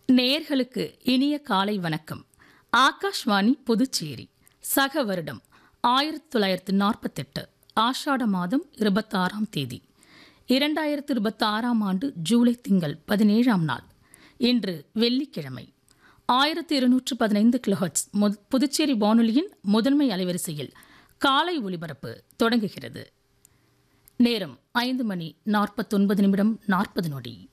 நேயர்களுக்கு இனிய காலை வணக்கம். ஆகாஷ்வாணி புதுச்சேரி. சக வருடம் 1948 ஆஷாட மாதம் 26ஆம் தேதி 2026ஆம் ஆண்டு ஜூலை திங்கள் 17ஆம் நாள். இன்று வெள்ளிக்கிழமை. 1215 கிலோஹெர்ட்ஸ் புதுச்சேரி வானொலியின் முதன்மை அலைவரிசையில் காலை ஒலிபரப்பு தொடங்குகிறது. நேரம் 5 மணி 49 நிமிடம் 40 நொடி.